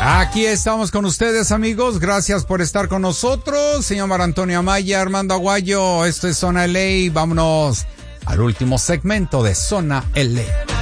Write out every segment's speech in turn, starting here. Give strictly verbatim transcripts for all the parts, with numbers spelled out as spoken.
Aquí estamos con ustedes, amigos. Gracias por estar con nosotros. Señor Mar Antonio Amaya, Armando Aguayo, esto es Zona L A. Vámonos al último segmento de Zona L A.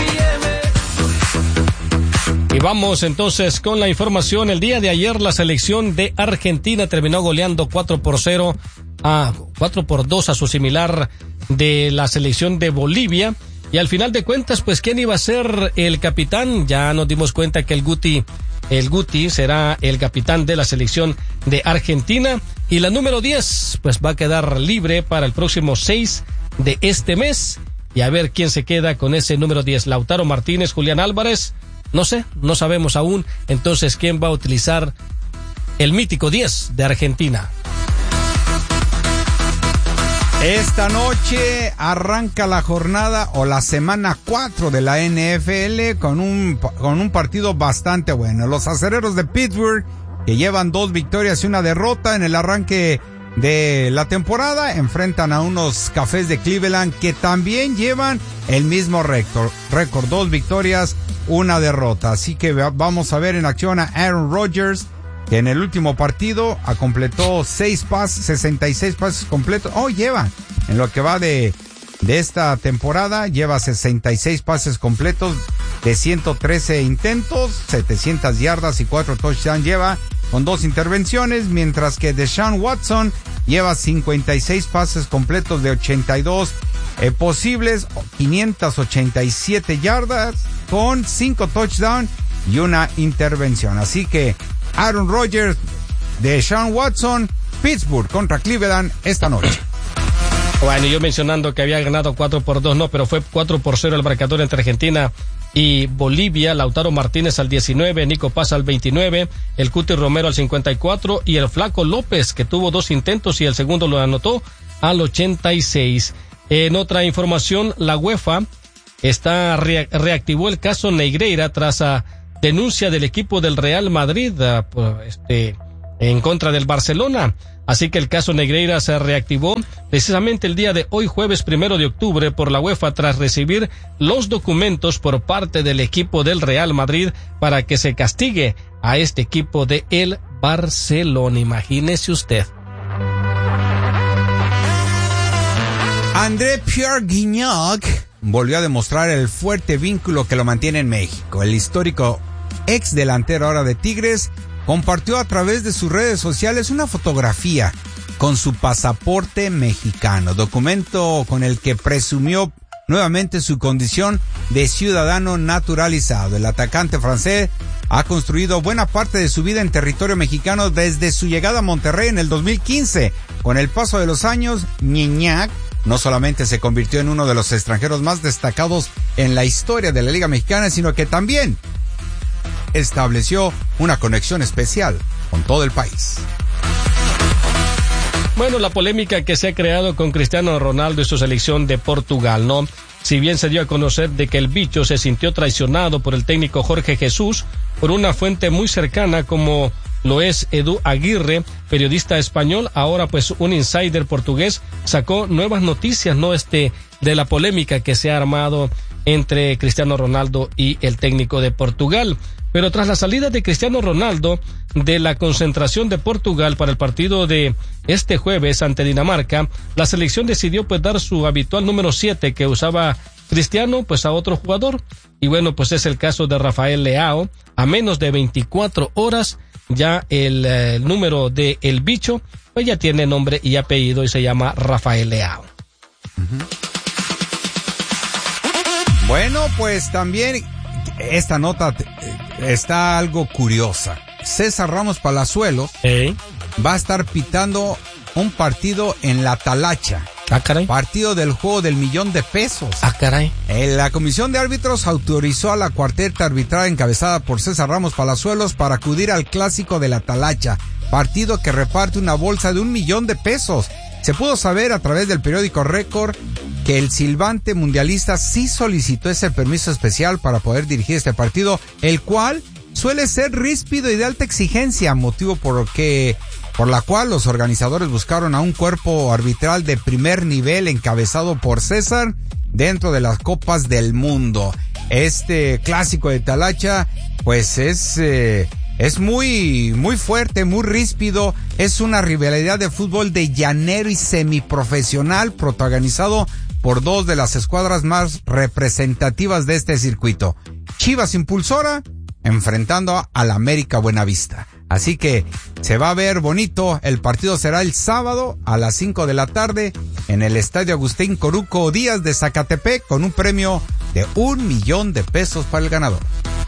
Y vamos entonces con la información. El día de ayer la selección de Argentina terminó goleando cuatro por cero a cuatro por dos a su similar de la selección de Bolivia. Y al final de cuentas, pues, ¿quién iba a ser el capitán? Ya nos dimos cuenta que el Guti, el Guti será el capitán de la selección de Argentina. Y la número diez, pues, va a quedar libre para el próximo seis de este mes. Y a ver quién se queda con ese número diez. Lautaro Martínez, Julián Álvarez. No sé, no sabemos aún. Entonces, ¿quién va a utilizar el mítico diez de Argentina? Esta noche arranca la jornada o la semana cuatro de la N F L con un, con un partido bastante bueno. Los acereros de Pittsburgh, que llevan dos victorias y una derrota en el arranque de la temporada, enfrentan a unos Cafés de Cleveland que también llevan el mismo récord, récord, dos victorias, una derrota. Así que vamos a ver en acción a Aaron Rodgers, que en el último partido completó seis pases, sesenta y seis pases completos. Oh, lleva, en lo que va de, de esta temporada, lleva sesenta y seis pases completos de ciento trece intentos, setecientas yardas y cuatro touchdowns lleva con dos intervenciones, mientras que Deshaun Watson lleva cincuenta y seis pases completos de ochenta y dos eh, posibles, quinientas ochenta y siete yardas con cinco touchdowns y una intervención. Así que Aaron Rodgers, Deshaun Watson, Pittsburgh contra Cleveland esta noche. Bueno, yo mencionando que había ganado cuatro por dos, no, pero fue cuatro por cero el marcador entre Argentina y Bolivia. Lautaro Martínez al diecinueve, Nico Paz al veintinueve, el Cuti Romero al cincuenta y cuatro y el Flaco López, que tuvo dos intentos y el segundo lo anotó, al ochenta y seis. En otra información, la UEFA está re- reactivó el caso Negreira tras a denuncia del equipo del Real Madrid uh, este, en contra del Barcelona. Así que el caso Negreira se reactivó precisamente el día de hoy, jueves primero de octubre, por la UEFA tras recibir los documentos por parte del equipo del Real Madrid para que se castigue a este equipo de el Barcelona. Imagínese usted. André Pierre Gignac volvió a demostrar el fuerte vínculo que lo mantiene en México. El histórico ex delantero ahora de Tigres compartió a través de sus redes sociales una fotografía con su pasaporte mexicano, documento con el que presumió nuevamente su condición de ciudadano naturalizado. El atacante francés ha construido buena parte de su vida en territorio mexicano desde su llegada a Monterrey en el dos mil quince. Con el paso de los años, Gignac no solamente se convirtió en uno de los extranjeros más destacados en la historia de la Liga Mexicana, sino que también estableció una conexión especial con todo el país. Bueno, la polémica que se ha creado con Cristiano Ronaldo y su selección de Portugal, ¿no? Si bien se dio a conocer de que el bicho se sintió traicionado por el técnico Jorge Jesús, por una fuente muy cercana como lo es Edu Aguirre, periodista español, ahora pues un insider portugués sacó nuevas noticias, ¿no? Este, de la polémica que se ha armado entre Cristiano Ronaldo y el técnico de Portugal. Pero tras la salida de Cristiano Ronaldo de la concentración de Portugal para el partido de este jueves ante Dinamarca, la selección decidió pues dar su habitual número siete que usaba Cristiano pues a otro jugador. Y bueno, pues es el caso de Rafael Leao. A menos de veinticuatro horas ya el, eh, el número de El Bicho pues ya tiene nombre y apellido y se llama Rafael Leao. Uh-huh. Bueno, pues también esta nota está algo curiosa. César Ramos Palazuelos ¿Eh? va a estar pitando un partido en la Talacha. Ah, caray. Partido del juego del millón de pesos. Ah, caray. La comisión de árbitros autorizó a la cuarteta arbitral encabezada por César Ramos Palazuelos para acudir al clásico de la Talacha, partido que reparte una bolsa de un millón de pesos. Se pudo saber a través del periódico Récord que el silbante mundialista sí solicitó ese permiso especial para poder dirigir este partido, el cual suele ser ríspido y de alta exigencia, motivo por que por la cual los organizadores buscaron a un cuerpo arbitral de primer nivel encabezado por César dentro de las Copas del Mundo. Este clásico de Talacha pues es eh, es muy, muy fuerte, muy ríspido. Es una rivalidad de fútbol de llanero y semiprofesional protagonizado por dos de las escuadras más representativas de este circuito. Chivas Impulsora enfrentando al América Buenavista. Así que se va a ver bonito. El partido será el sábado a las cinco de la tarde en el Estadio Agustín Coruco Díaz de Zacatepec con un premio de un millón de pesos para el ganador.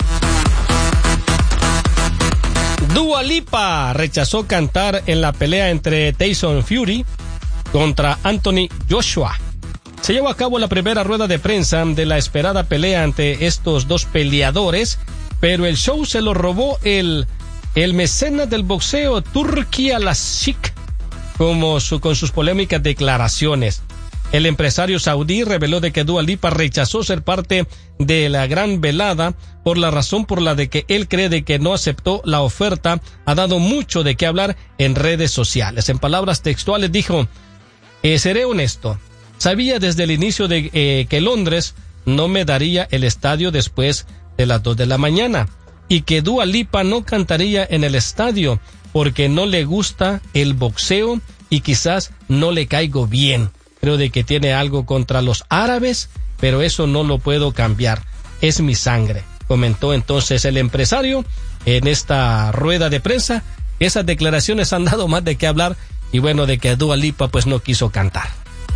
Dua Lipa rechazó cantar en la pelea entre Tyson Fury contra Anthony Joshua. Se llevó a cabo la primera rueda de prensa de la esperada pelea ante estos dos peleadores, pero el show se lo robó el, el mecenas del boxeo Turki Al-Ashik como su, con sus polémicas declaraciones. El empresario saudí reveló de que Dua Lipa rechazó ser parte de la gran velada por la razón por la de que él cree de que no aceptó la oferta. Ha dado mucho de qué hablar en redes sociales. En palabras textuales dijo, eh, seré honesto, sabía desde el inicio de eh, que Londres no me daría el estadio después de las dos de la mañana y que Dua Lipa no cantaría en el estadio porque no le gusta el boxeo y quizás no le caigo bien. Creo de que tiene algo contra los árabes, pero eso no lo puedo cambiar. Es mi sangre, comentó entonces el empresario en esta rueda de prensa. Esas declaraciones han dado más de qué hablar y bueno, de que Dua Lipa pues no quiso cantar.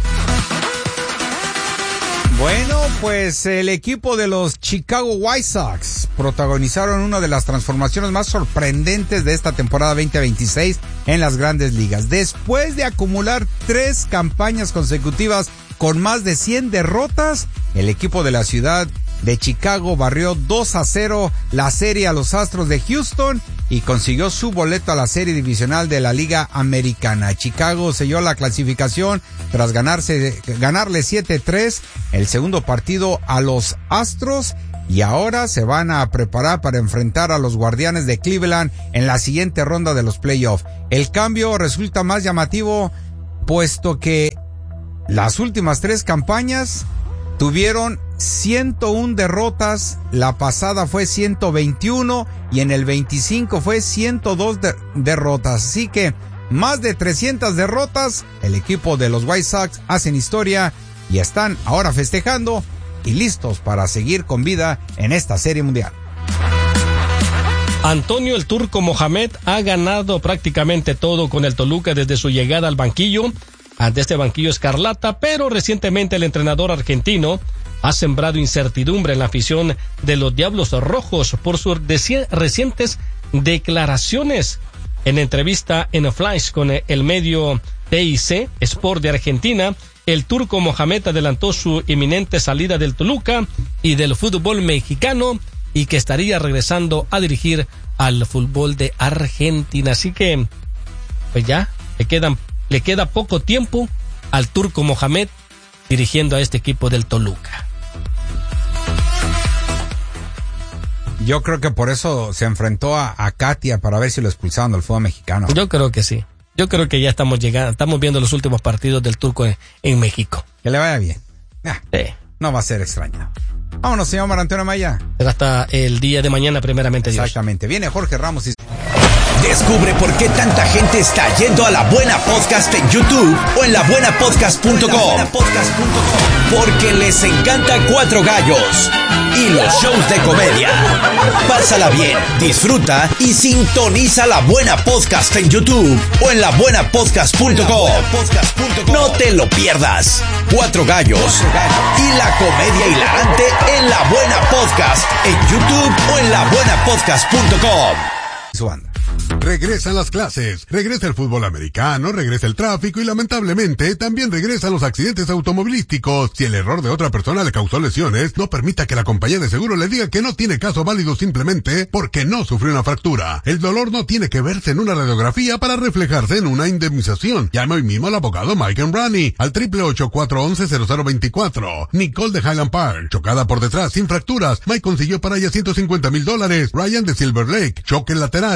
Bueno, pues el equipo de los Chicago White Sox protagonizaron una de las transformaciones más sorprendentes de esta temporada veinte veintiséis en las Grandes Ligas. Después de acumular tres campañas consecutivas con más de cien derrotas, el equipo de la ciudad de Chicago barrió dos a cero la serie a los Astros de Houston y consiguió su boleto a la serie divisional de la Liga Americana. Chicago selló la clasificación tras ganarse, ganarle siete tres el segundo partido a los Astros y ahora se van a preparar para enfrentar a los Guardianes de Cleveland en la siguiente ronda de los playoffs. El cambio resulta más llamativo puesto que las últimas tres campañas tuvieron ciento una derrotas, la pasada fue ciento veintiuno y en el veinticinco fue ciento dos de- derrotas. Así que más de trescientas derrotas, el equipo de los White Sox hacen historia y están ahora festejando y listos para seguir con vida en esta serie mundial. Antonio el Turco Mohamed ha ganado prácticamente todo con el Toluca desde su llegada al banquillo, ante este banquillo escarlata, pero recientemente el entrenador argentino ha sembrado incertidumbre en la afición de los Diablos Rojos por sus deci- recientes declaraciones. En entrevista en Flash con el medio T I C Sport de Argentina, el Turco Mohamed adelantó su inminente salida del Toluca y del fútbol mexicano y que estaría regresando a dirigir al fútbol de Argentina. Así que, pues ya, le quedan, le queda poco tiempo al Turco Mohamed dirigiendo a este equipo del Toluca. Yo creo que por eso se enfrentó a, a Katia para ver si lo expulsaban del fútbol mexicano. Yo creo que sí. Yo creo que ya estamos llegando, estamos viendo los últimos partidos del Turco en, en México. Que le vaya bien. Ah, Sí. no va a ser extraño. Vámonos, señor Mar Antonio Maya. Será hasta el día de mañana, primeramente Dios. Exactamente. Viene Jorge Ramos y... Descubre por qué tanta gente está yendo a La Buena Podcast en YouTube o en la buena podcast punto com. Porque les encanta Cuatro Gallos y los shows de comedia. Pásala bien, disfruta y sintoniza La Buena Podcast en YouTube o en la buena podcast punto com. No te lo pierdas. Cuatro Gallos y la comedia hilarante en La Buena Podcast en YouTube o en la buena podcast punto com. su banda. Regresan las clases, regresa el fútbol americano, regresa el tráfico y lamentablemente también regresan los accidentes automovilísticos. Si el error de otra persona le causó lesiones, no permita que la compañía de seguro le diga que no tiene caso válido simplemente porque no sufrió una fractura. El dolor no tiene que verse en una radiografía para reflejarse en una indemnización. Llame hoy mismo al abogado Mike Embrani al triple ocho cuatro once cero cero veinticuatro. Nicole de Highland Park, chocada por detrás sin fracturas. Mike consiguió para ella ciento cincuenta mil dólares. Ryan de Silver Lake, choque lateral sin fracturas.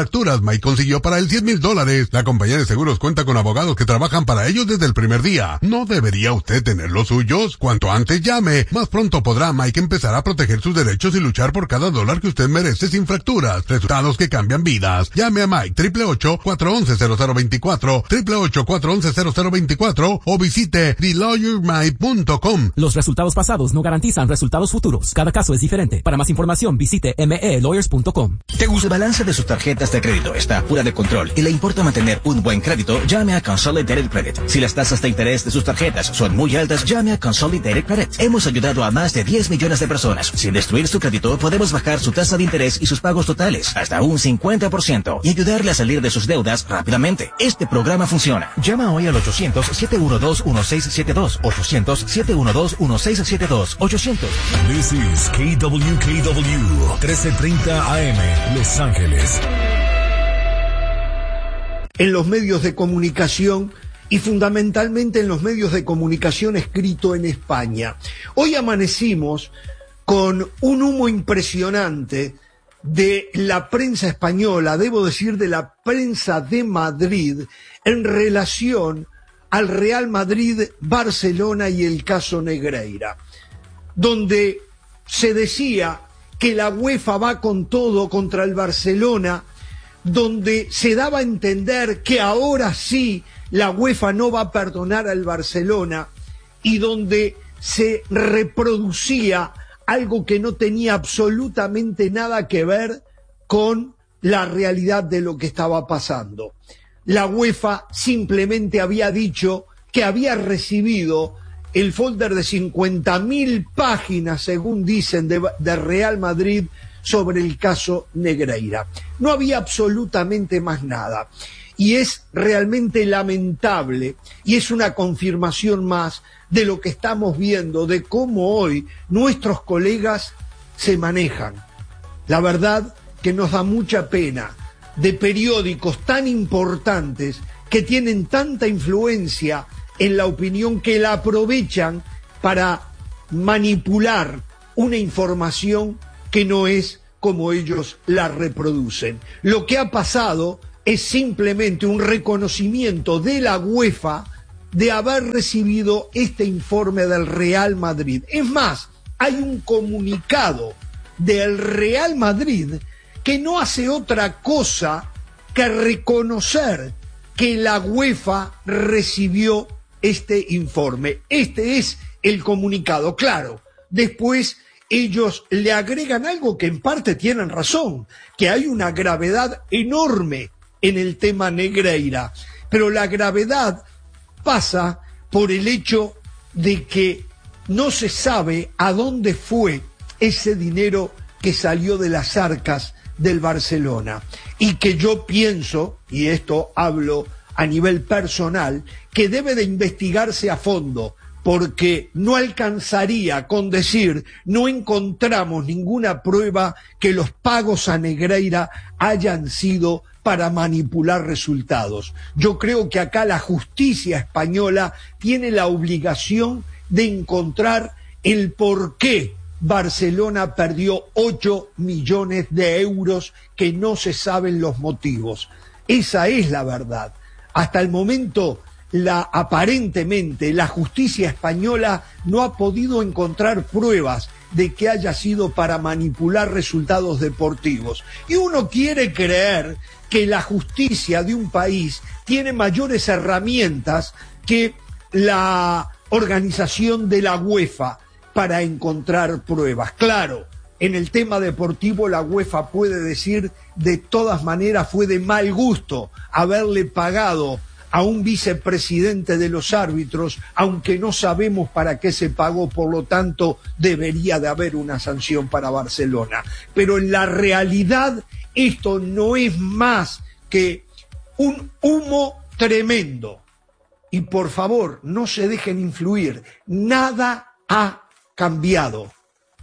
fracturas, Mike consiguió para él cien mil dólares. La compañía de seguros cuenta con abogados que trabajan para ellos desde el primer día. ¿No debería usted tener los suyos? Cuanto antes llame, más pronto podrá Mike empezar a proteger sus derechos y luchar por cada dólar que usted merece sin fracturas. Resultados que cambian vidas. Llame a Mike, ocho ocho ocho, cuatro uno cero, cero cero dos cuatro, ocho ocho ocho, cuatro uno cero cero dos cuatro o visite the lawyer mike punto com. Los resultados pasados no garantizan resultados futuros. Cada caso es diferente. Para más información, visite m e lawyers punto com. ¿Te gusta? El balance de sus tarjetas de crédito está fuera de control y le importa mantener un buen crédito? Llame a Consolidated Credit. Si las tasas de interés de sus tarjetas son muy altas, llame a Consolidated Credit. Hemos ayudado a más de diez millones de personas. Sin destruir su crédito, podemos bajar su tasa de interés y sus pagos totales hasta un cincuenta por ciento y ayudarle a salir de sus deudas rápidamente. Este programa funciona. Llama hoy al ochocientos, siete uno dos, uno seis siete dos. ochocientos, siete uno dos, uno seis siete dos. ochocientos. This is K W K W, trece treinta A M, Los Ángeles. En los medios de comunicación y fundamentalmente en los medios de comunicación escrito en España. Hoy amanecimos con un humo impresionante de la prensa española, debo decir de la prensa de Madrid, en relación al Real Madrid, Barcelona y el caso Negreira, donde se decía que la UEFA va con todo contra el Barcelona, donde se daba a entender que ahora sí la UEFA no va a perdonar al Barcelona y donde se reproducía algo que no tenía absolutamente nada que ver con la realidad de lo que estaba pasando. La UEFA simplemente había dicho que había recibido el folder de cincuenta mil páginas, según dicen, de, de Real Madrid sobre el caso Negreira. No había absolutamente más nada. Y es realmente lamentable y es una confirmación más de lo que estamos viendo, de cómo hoy nuestros colegas se manejan. La verdad que nos da mucha pena de periódicos tan importantes que tienen tanta influencia en la opinión que la aprovechan para manipular una información que no es como ellos la reproducen. Lo que ha pasado es simplemente un reconocimiento de la UEFA de haber recibido este informe del Real Madrid. Es más, hay un comunicado del Real Madrid que no hace otra cosa que reconocer que la UEFA recibió este informe. Este es el comunicado. Claro, después ellos le agregan algo que en parte tienen razón, que hay una gravedad enorme en el tema Negreira, pero la gravedad pasa por el hecho de que no se sabe a dónde fue ese dinero que salió de las arcas del Barcelona, y que yo pienso, y esto hablo a nivel personal, que debe de investigarse a fondo, porque no alcanzaría con decir no encontramos ninguna prueba que los pagos a Negreira hayan sido para manipular resultados. Yo creo que acá la justicia española tiene la obligación de encontrar el por qué Barcelona perdió ocho millones de euros que no se saben los motivos. Esa es la verdad. Hasta el momento, la, aparentemente, la justicia española no ha podido encontrar pruebas de que haya sido para manipular resultados deportivos. Y uno quiere creer que la justicia de un país tiene mayores herramientas que la organización de la UEFA para encontrar pruebas. Claro, en el tema deportivo la UEFA puede decir de todas maneras fue de mal gusto haberle pagado a un vicepresidente de los árbitros, aunque no sabemos para qué se pagó, por lo tanto debería de haber una sanción para Barcelona. Pero en la realidad esto no es más que un humo tremendo. Y por favor, no se dejen influir. Nada ha cambiado.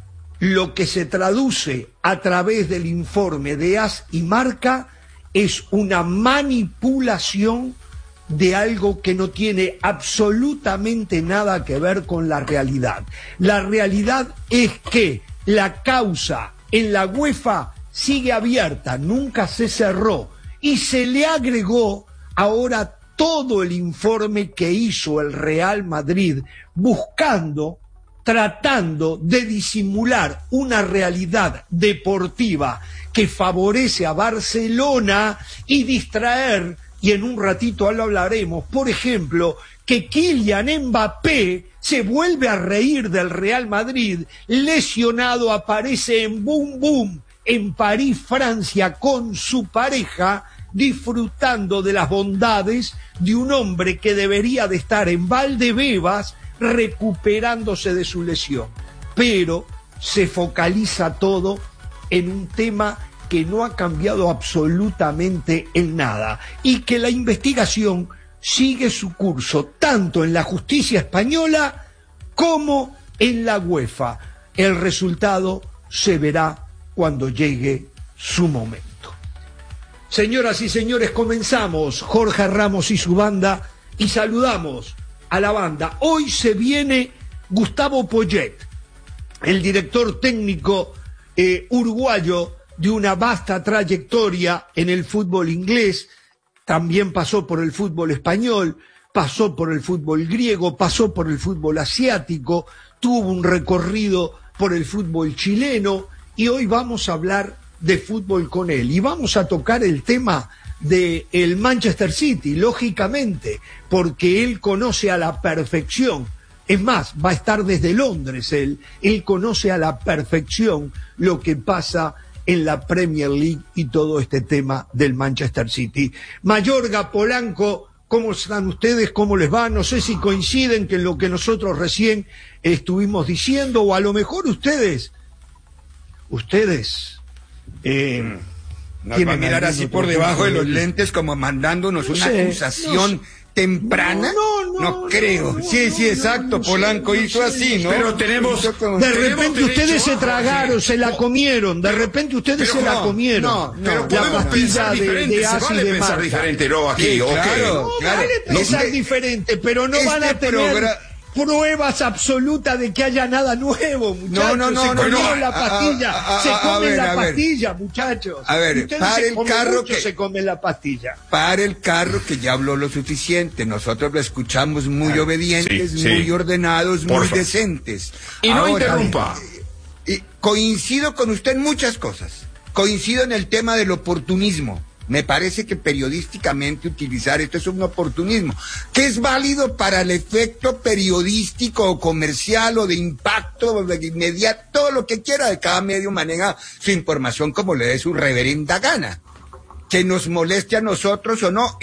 Lo que se traduce a través del informe de AS y Marca es una manipulación de algo que no tiene absolutamente nada que ver con la realidad. La realidad es que la causa en la UEFA sigue abierta, nunca se cerró, y se le agregó ahora todo el informe que hizo el Real Madrid buscando, tratando de disimular una realidad deportiva que favorece a Barcelona y distraer, y en un ratito lo hablaremos, por ejemplo, que Kylian Mbappé se vuelve a reír del Real Madrid, lesionado, aparece en Boom Boom, en París, Francia, con su pareja, disfrutando de las bondades de un hombre que debería de estar en Valdebebas recuperándose de su lesión. Pero se focaliza todo en un tema que no ha cambiado absolutamente en nada y que la investigación sigue su curso tanto en la justicia española como en la UEFA. El resultado se verá cuando llegue su momento. Señoras y señores, comenzamos. Jorge Ramos y su banda, y saludamos a la banda. Hoy se viene Gustavo Poyet, el director técnico eh, uruguayo de una vasta trayectoria en el fútbol inglés. También pasó por el fútbol español, pasó por el fútbol griego, pasó por el fútbol asiático, tuvo un recorrido por el fútbol chileno, y hoy vamos a hablar de fútbol con él. Y vamos a tocar el tema de el Manchester City, lógicamente, porque él conoce a la perfección. Es más, va a estar desde Londres él. Él conoce a la perfección lo que pasa en la Premier League y todo este tema del Manchester City. Mayorga, Polanco, ¿cómo están ustedes? ¿Cómo les va? No sé si coinciden con lo que nosotros recién estuvimos diciendo, o a lo mejor ustedes, ustedes... Eh, Nos va a mirar así por debajo de los lentes como mandándonos una sé, acusación no sé. temprana. No, no, no, no creo. no, sí, no, sí, exacto. no, no Polanco sé, hizo no así, sé. ¿no? Pero tenemos... Hizo como- De Tenemos repente ustedes derecho se a- tragaron, se la comieron, de repente ustedes pero se la no, comieron. no, Pero la podemos pastilla pensar de, diferente, de se ácido vale de pensar Marta. diferente, ¿no? Aquí, Sí, ok. claro. No, Claro. vale pensar Este- diferente, pero no van a este tener progra- pruebas absolutas de que haya nada nuevo, muchachos. No, no, no, se no, comieron no. la pastilla, A- a- se a- a comen ver, la a ver. pastilla, muchachos. A ver, ustedes para se el comen carro mucho, que- se comen la pastilla. Para el carro que ya habló lo suficiente. Nosotros lo escuchamos muy Ah, obedientes, sí, sí. muy ordenados, Por muy favor. decentes. Y no Ahora, interrumpa. y coincido con usted en muchas cosas. Coincido en el tema del oportunismo. Me parece que periodísticamente utilizar esto es un oportunismo, que es válido para el efecto periodístico o comercial o de impacto o de inmediato, todo lo que quiera. De cada medio maneja su información como le dé su reverenda gana. Que nos moleste a nosotros o no,